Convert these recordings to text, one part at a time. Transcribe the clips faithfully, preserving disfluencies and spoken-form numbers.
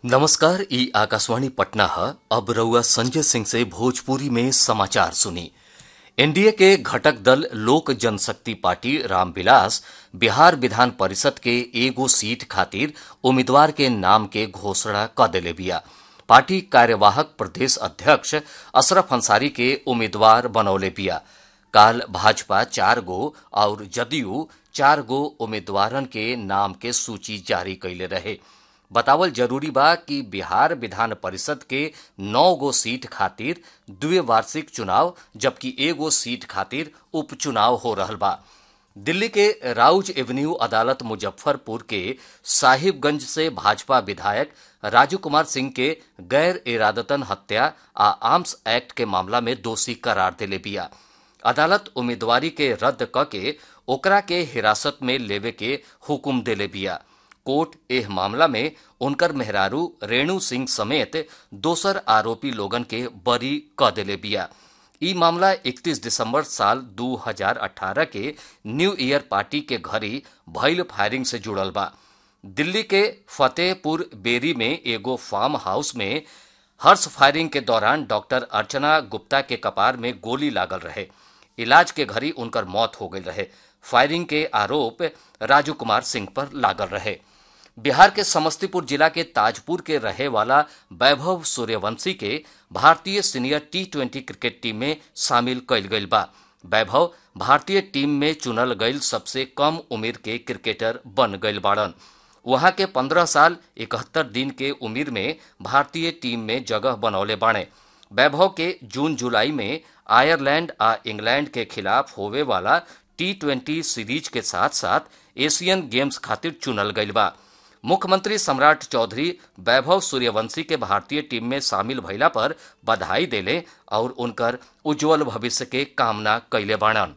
नमस्कार, ई आकाशवाणी पटना है। अब रउआ संजय सिंह से भोजपुरी में समाचार सुनी। एनडीए के घटक दल लोक जनशक्ति पार्टी रामविलास बिहार विधान परिषद के एगो सीट खातिर उम्मीदवार के नाम के घोषणा क देले बिया। पार्टी कार्यवाहक प्रदेश अध्यक्ष अशरफ अंसारी के उम्मीदवार बनौले बिया। काल भाजपा चार गो और जदयू चार गो उम्मीदवारन के नाम के सूची जारी कैले रहे। बतावल जरूरी बा कि बिहार विधान परिषद के नौ गो सीट खातिर द्विवार्षिक चुनाव जबकि एगो सीट खातिर उपचुनाव हो रहल बा। दिल्ली के राउज एवेन्यू अदालत मुजफ्फरपुर के साहिबगंज से भाजपा विधायक राजू कुमार सिंह के गैर इरादतन हत्या आ आर्म्स एक्ट के मामला में दोषी करार देले बिया। अदालत उम्मीदवारी के रद्द क के ओकरा के हिरासत में लेवे के हुकुम देले बिया। कोर्ट एह मामला में उनकर मेहरारू रेणु सिंह समेत दोसर आरोपी लोगन के बरी क देले बिया। ई मामला इकतीस दिसंबर साल दो हज़ार अठारह के न्यू ईयर पार्टी के घरी भइल फायरिंग से जुड़ल बा। दिल्ली के फतेहपुर बेरी में एगो फार्म हाउस में हर्ष फायरिंग के दौरान डॉक्टर अर्चना गुप्ता के कपार में गोली लागल रहे। इलाज के घड़ी उनकर मौत हो गई रहे। फायरिंग के आरोप राजू कुमार सिंह पर लागल रहे। बिहार के समस्तीपुर जिला के ताजपुर के रहे वाला वैभव सूर्यवंशी के भारतीय senior T twenty cricket team में शामिल कइल गइल बा। वैभव भारतीय टीम में चुनल गइल सबसे कम उम्र के क्रिकेटर बन गइल बाड़न। वहां के पंद्रह साल इकहत्तर दिन के उम्र में भारतीय टीम में जगह बनौले बाणे। वैभव के जून जुलाई में आयरलैंड आ इंग्लैंड के खिलाफ होवे वाला टी ट्वेंटी सीरीज के साथ साथ एशियन गेम्स खातिर चुनल गइल बा। मुख्यमंत्री सम्राट चौधरी वैभव सूर्यवंशी के भारतीय टीम में शामिल भइला पर बधाई देले और उनकर उज्जवल भविष्य के कामना कैले बाणन।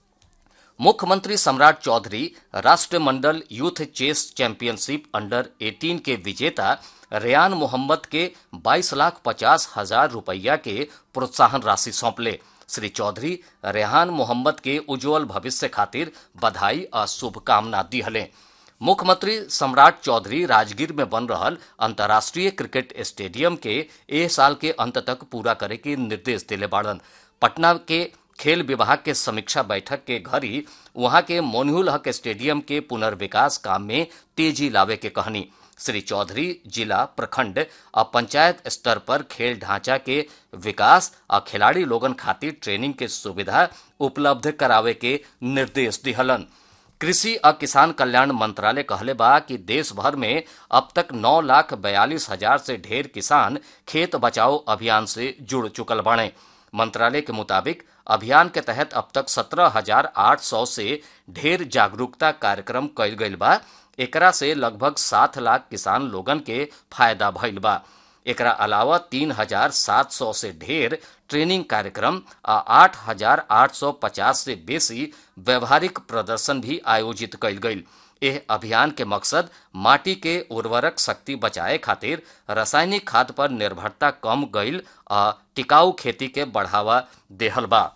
मुख्यमंत्री सम्राट चौधरी राष्ट्रमंडल यूथ चेस चैंपियनशिप अंडर अठारह के विजेता रेयान मोहम्मद के बाईस लाख पचास हजार रुपया के प्रोत्साहन राशि सौंपले। श्री चौधरी रेहान मोहम्मद के उज्जवल भविष्य खातिर बधाई और शुभकामना दिहले। मुख्यमंत्री सम्राट चौधरी राजगीर में बन रहल अंतर्राष्ट्रीय क्रिकेट स्टेडियम के एक साल के अंत तक पूरा करे के निर्देश दिले बाड़न। पटना के खेल विभाग के समीक्षा बैठक के घड़ी वहां के मोनहुल हक स्टेडियम के पुनर्विकास काम में तेजी लावे के कहनी। श्री चौधरी जिला, प्रखंड और पंचायत स्तर पर खेल ढांचा के विकास और खिलाड़ी लोगन खातिर ट्रेनिंग के सुविधा उपलब्ध करावे के निर्देश दिहलन। कृषि और किसान कल्याण मंत्रालय कहले बा कि देश भर में अब तक नौ लाख बयालीस हजार से ढेर किसान खेत बचाओ अभियान से जुड़ चुकल बाणे। मंत्रालय के मुताबिक अभियान के तहत अब तक सत्रह हजार आठ सौ से ढेर जागरूकता कार्यक्रम कइल गइल बा। एकरा से लगभग सात लाख किसान लोगन के फायदा भइल बा। एकरा अलावा तीन हजार सात सौ से ढेर ट्रेनिंग कार्यक्रम आ आठ हजार आठ सौ पचास से बेसी व्यवहारिक प्रदर्शन भी आयोजित कइल गइल। एह अभियान के मकसद माटी के उर्वरक शक्ति बचाए खातिर रासायनिक खाद पर निर्भरता कम गइल आ टिकाऊ खेती के बढ़ावा देहल बा।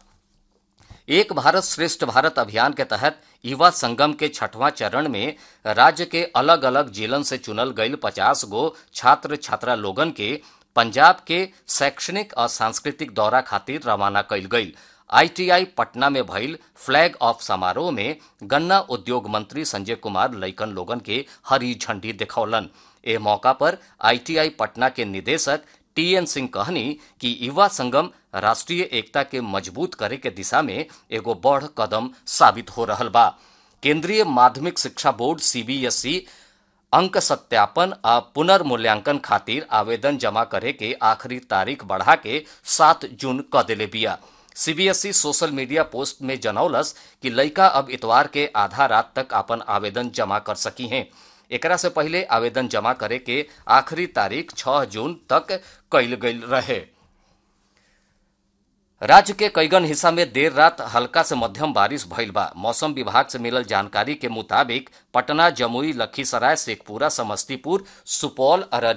एक भारत श्रेष्ठ भारत अभियान के तहत युवा संगम के छठवां चरण में राज्य के अलग अलग जिलन से चुनल गइल पचास गो छात्र छात्रा लोगन के पंजाब के शैक्षणिक और सांस्कृतिक दौरा खातिर रवाना कइल गइल। आईटीआई पटना में भइल फ्लैग ऑफ समारोह में गन्ना उद्योग मंत्री संजय कुमार लइकन लोगन के हरी झंडी दिखौलन। ए मौका पर आईटीआई पटना के निदेशक टीएन सिंह कहनी कि युवा संगम राष्ट्रीय एकता के मजबूत करे के दिशा में एगो बड़ कदम साबित हो रहल बा। केंद्रीय माध्यमिक शिक्षा बोर्ड सीबीएसई अंक सत्यापन आ पुनर्मूल्यांकन खातिर आवेदन जमा करे के आखिरी तारीख बढ़ा के सात जून क देले बिया। सीबीएसई सोशल मीडिया पोस्ट में जनौलस कि लइका अब इतवार के आधा रात तक अपन आवेदन जमा कर सकी हैं। एकरा से पहले आवेदन जमा करे के आखिरी तारीख छह जून तक कइल गइल रहे। राज्य के कईगन हिस्सा में देर रात हल्का से मध्यम बारिश भइल बा। मौसम विभाग से मिलल जानकारी के मुताबिक पटना, जमुई, लखीसराय, शेखपुरा, समस्तीपुर, सुपौल, अररिया